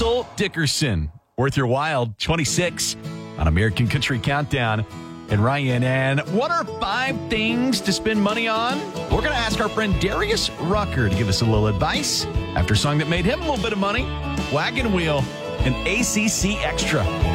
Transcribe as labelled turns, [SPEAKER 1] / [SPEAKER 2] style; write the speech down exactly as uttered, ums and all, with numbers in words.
[SPEAKER 1] Ansel Dickerson. Worth Your While, twenty-six on American Country Countdown. And Ryan, and what are five things to spend money on? We're going to ask our friend Darius Rucker to give us a little advice after a song that made him a little bit of money, Wagon Wheel and A C C Extra.